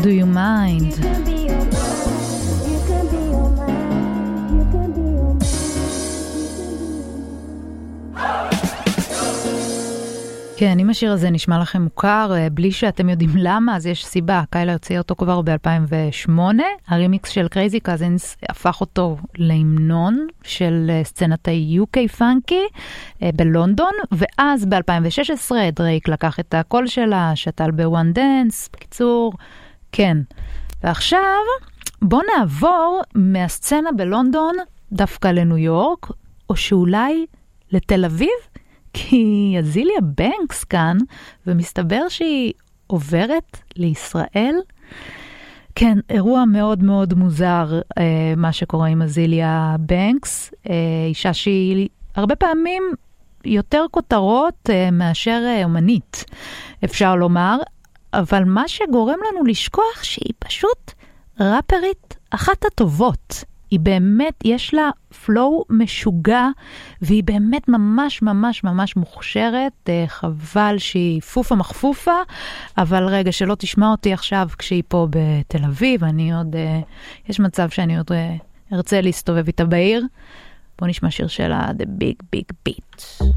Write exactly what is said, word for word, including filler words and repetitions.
Do you mind? כן, אם השיר הזה נשמע לכם מוכר, בלי שאתם יודעים למה, אז יש סיבה. קיילה הוציאה אותו כבר ב-אלפיים ושמונה. הרימיקס של קרייזי קזינס הפך אותו להמנון של סצנת ה-יו קיי פאנקי בלונדון, ואז ב-אלפיים ושש עשרה דרייק לקח את הקול שלה, שתל בוואן דנס, בקיצור, כן. ועכשיו בוא נעבור מהסצנה בלונדון דווקא לניו יורק, או שאולי לתל אביב, כי אזיליה בנקס כאן, ומסתבר שהיא עוברת לישראל. כן, אירוע מאוד מאוד מוזר, אה, מה שקורה עם אזיליה בנקס, אה, אישה שהיא הרבה פעמים יותר כותרות אה, מאשר אה, אומנית, אפשר לומר, אבל מה שגורם לנו לשכוח שהיא פשוט ראפרית אחת הטובות. היא באמת, יש לה פלואו משוגע, והיא באמת ממש ממש ממש מוכשרת, חבל שהיא פופה מחפופה, אבל רגע, שלא תשמע אותי עכשיו כשהיא פה בתל אביב, אני עוד, יש מצב שאני עוד ארצה להסתובב איתה בעיר. בוא נשמע שיר שלה, The Big Big Beat.